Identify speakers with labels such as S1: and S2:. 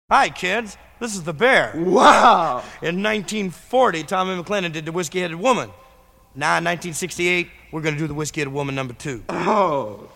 S1: Hi, kids. This is the Bear.
S2: Wow!
S1: In 1940, Tommy McLennan did The Whiskey-Headed Woman. Now, in 1968, we're going to do The Whiskey-Headed Woman #2.
S2: Oh.